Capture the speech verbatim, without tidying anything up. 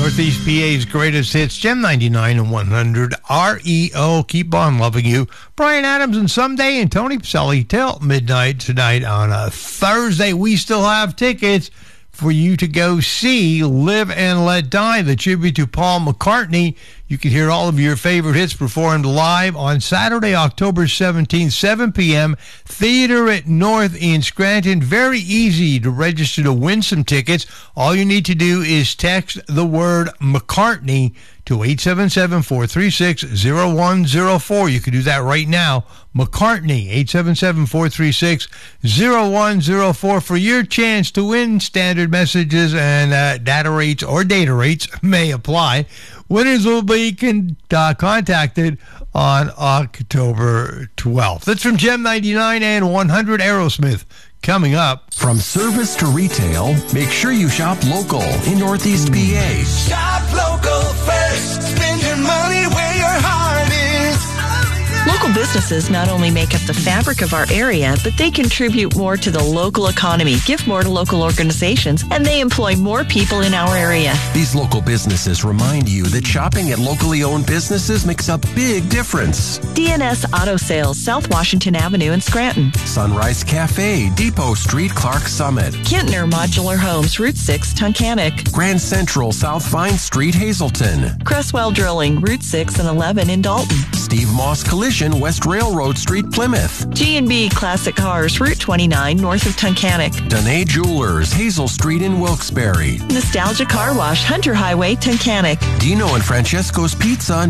Northeast P A's greatest hits, Gem ninety-nine and one hundred, R E O, Keep On Loving You. Brian Adams and Someday and Tony Pacelli till midnight tonight on a Thursday. We still have tickets for you to go see Live and Let Die, the tribute to Paul McCartney. You can hear all of your favorite hits performed live on Saturday, October seventeenth, seven p.m., Theater at North in Scranton. Very easy to register to win some tickets. All you need to do is text the word McCartney to eight seven seven, four three six, zero one zero four. You can do that right now. McCartney, eight seven seven, four three six, zero one zero four for your chance to win. Standard messages and uh, data rates or data rates may apply. Winners will be con- uh, contacted on October twelfth. That's from Gem ninety-nine and one hundred, Aerosmith. Coming up. From service to retail, make sure you shop local in Northeast P A. Shop local first. Spend your money where your heart is. Local businesses not only make up the fabric of our area, but they contribute more to the local economy, give more to local organizations, and they employ more people in our area. These local businesses remind you that shopping at locally owned businesses makes a big difference. D N S Auto Sales, South Washington Avenue in Scranton. Sunrise Cafe, Depot Street, Clark Summit. Kintner Modular Homes, Route six, Tunkhannock. Grand Central, South Vine Street, Hazelton. Cresswell Drilling, Route six and eleven in Dalton. Steve Moss Collision, West Railroad Street, Plymouth. G and B Classic Cars, Route twenty-nine, north of Tunkhannock. Danae Jewelers, Hazel Street in Wilkes-Barre. Nostalgia Car Wash, Hunter Highway, Tunkhannock. Dino and Francesco's Pizza,